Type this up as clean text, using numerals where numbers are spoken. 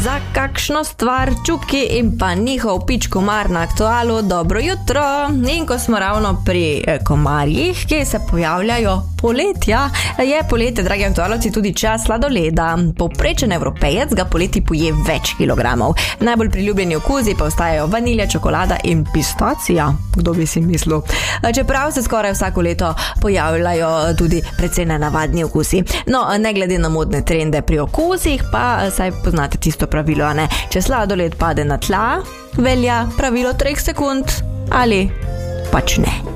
za kakšno stvar čuki in pa njihov pič komar na Aktualu. Dobro jutro! In ko smo ravno pri komarjih, ki se pojavljajo poletja, je poletje, dragi aktualovci, tudi čas sladoleda. Povprečen Evropejec ga poleti poje več kilogramov. Najbolj priljubljeni okusi pa ostajajo vanilja, čokolada in pistacija. Kdo bi si mislil? Čeprav se skoraj vsako leto pojavljajo tudi precej nenavadni okusi. No, ne glede na modne trende pri okusih, pa saj poznate tisto pravilo, a ne? Če sladoled pade na tla, velja pravilo 3 sekund ali pač ne.